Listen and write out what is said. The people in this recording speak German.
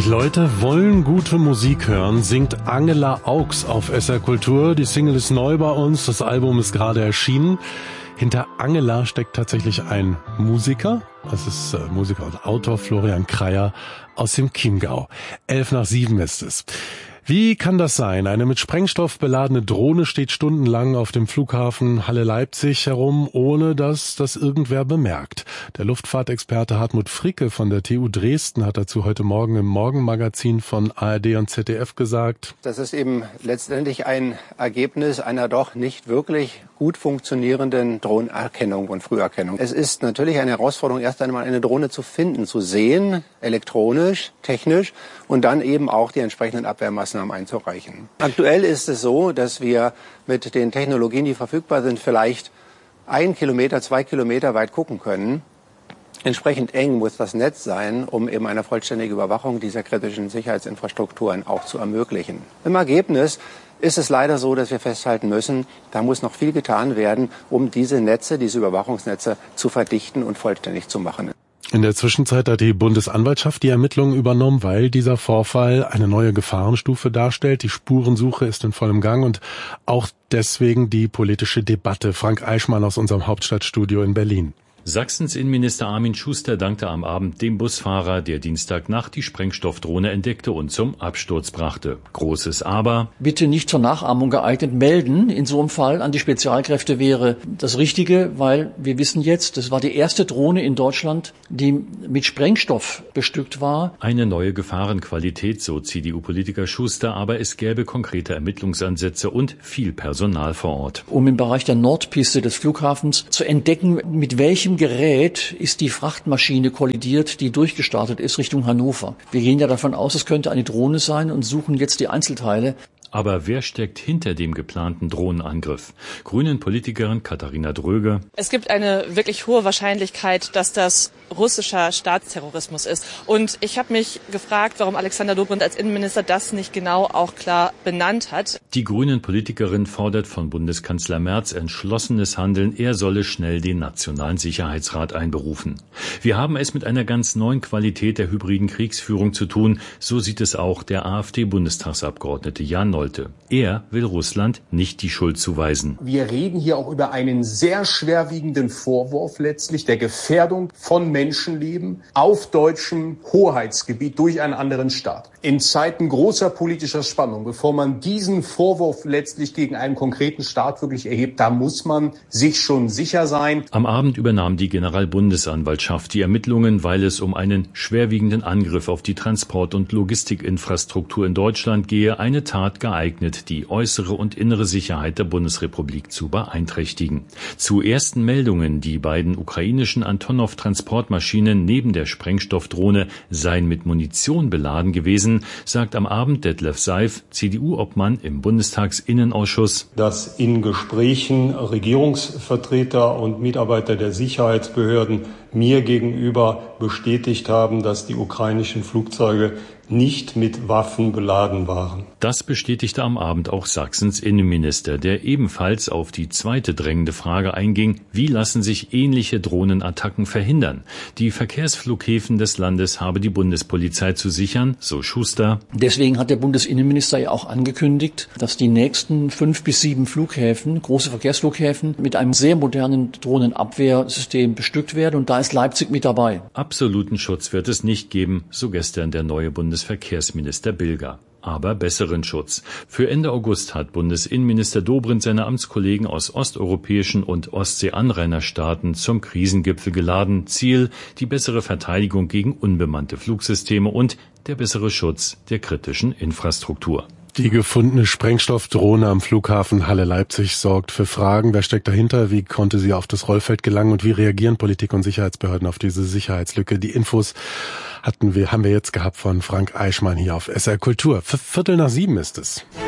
Leute wollen gute Musik hören, singt Angela Augs auf SR Kultur. Die Single ist neu bei uns, das Album ist gerade erschienen. Hinter Angela steckt tatsächlich ein Musiker. Das ist Musiker und Autor Florian Kreyer aus dem Chiemgau. 6:55 ist es. Wie kann das sein? Eine mit Sprengstoff beladene Drohne steht stundenlang auf dem Flughafen Halle-Leipzig herum, ohne dass das irgendwer bemerkt. Der Luftfahrtexperte Hartmut Fricke von der TU Dresden hat dazu heute Morgen im Morgenmagazin von ARD und ZDF gesagt: Das ist eben letztendlich ein Ergebnis einer doch nicht wirklich gut funktionierenden Drohnenerkennung und Früherkennung. Es ist natürlich eine Herausforderung, erst einmal eine Drohne zu finden, zu sehen, elektronisch, technisch, und dann eben auch die entsprechenden Abwehrmaßnahmen einzureichen. Aktuell ist es so, dass wir mit den Technologien, die verfügbar sind, vielleicht 1 Kilometer, 2 Kilometer weit gucken können. Entsprechend eng muss das Netz sein, um eben eine vollständige Überwachung dieser kritischen Sicherheitsinfrastrukturen auch zu ermöglichen. Im Ergebnis ist es leider so, dass wir festhalten müssen, da muss noch viel getan werden, um diese Netze, diese Überwachungsnetze zu verdichten und vollständig zu machen. In der Zwischenzeit hat die Bundesanwaltschaft die Ermittlungen übernommen, weil dieser Vorfall eine neue Gefahrenstufe darstellt. Die Spurensuche ist in vollem Gang und auch deswegen die politische Debatte. Frank Eichmann aus unserem Hauptstadtstudio in Berlin. Sachsens Innenminister Armin Schuster dankte am Abend dem Busfahrer, der Dienstagnacht die Sprengstoffdrohne entdeckte und zum Absturz brachte. Großes Aber: Bitte nicht zur Nachahmung geeignet melden. In so einem Fall an die Spezialkräfte wäre das Richtige, weil wir wissen jetzt, das war die erste Drohne in Deutschland, die mit Sprengstoff bestückt war. Eine neue Gefahrenqualität, so CDU-Politiker Schuster, aber es gäbe konkrete Ermittlungsansätze und viel Personal vor Ort. Um im Bereich der Nordpiste des Flughafens zu entdecken, mit welchem Gerät ist die Frachtmaschine kollidiert, die durchgestartet ist Richtung Hannover. Wir gehen ja davon aus, es könnte eine Drohne sein und suchen jetzt die Einzelteile. Aber wer steckt hinter dem geplanten Drohnenangriff? Grünen-Politikerin Katharina Dröge: Es gibt eine wirklich hohe Wahrscheinlichkeit, dass das russischer Staatsterrorismus ist. Und ich habe mich gefragt, warum Alexander Dobrindt als Innenminister das nicht genau auch klar benannt hat. Die Grünen-Politikerin fordert von Bundeskanzler Merz entschlossenes Handeln. Er solle schnell den Nationalen Sicherheitsrat einberufen. Wir haben es mit einer ganz neuen Qualität der hybriden Kriegsführung zu tun. So sieht es auch der AfD-Bundestagsabgeordnete Jan Nolte. Er will Russland nicht die Schuld zuweisen. Wir reden hier auch über einen sehr schwerwiegenden Vorwurf letztlich der Gefährdung von Menschenleben auf deutschem Hoheitsgebiet durch einen anderen Staat. In Zeiten großer politischer Spannung, bevor man diesen Vorwurf letztlich gegen einen konkreten Staat wirklich erhebt, da muss man sich schon sicher sein. Am Abend übernahm die Generalbundesanwaltschaft die Ermittlungen, weil es um einen schwerwiegenden Angriff auf die Transport- und Logistikinfrastruktur in Deutschland gehe, eine Tat geeignet, die äußere und innere Sicherheit der Bundesrepublik zu beeinträchtigen. Zu ersten Meldungen, die beiden ukrainischen Antonov-Transportmaschinen neben der Sprengstoffdrohne seien mit Munition beladen gewesen, sagt am Abend Detlef Seif, CDU-Obmann im Bundestagsinnenausschuss, dass in Gesprächen Regierungsvertreter und Mitarbeiter der Sicherheitsbehörden mir gegenüber bestätigt haben, dass die ukrainischen Flugzeuge nicht mit Waffen beladen waren. Das bestätigte am Abend auch Sachsens Innenminister, der ebenfalls auf die zweite drängende Frage einging: Wie lassen sich ähnliche Drohnenattacken verhindern? Die Verkehrsflughäfen des Landes habe die Bundespolizei zu sichern, so Schuster. Deswegen hat der Bundesinnenminister ja auch angekündigt, dass die nächsten 5 bis 7 Flughäfen, große Verkehrsflughäfen, mit einem sehr modernen Drohnenabwehrsystem bestückt werden, und da ist Leipzig mit dabei. Absoluten Schutz wird es nicht geben, so gestern der neue Bundesverkehrsminister Bilger. Aber besseren Schutz. Für Ende August hat Bundesinnenminister Dobrindt seine Amtskollegen aus osteuropäischen und Ostsee-Anrainerstaaten zum Krisengipfel geladen. Ziel: die bessere Verteidigung gegen unbemannte Flugsysteme und der bessere Schutz der kritischen Infrastruktur. Die gefundene Sprengstoffdrohne am Flughafen Halle-Leipzig sorgt für Fragen. Wer steckt dahinter? Wie konnte sie auf das Rollfeld gelangen? Und wie reagieren Politik und Sicherheitsbehörden auf diese Sicherheitslücke? Die Infos haben wir jetzt gehabt von Frank Eichmann hier auf SR Kultur. 6:15 ist es.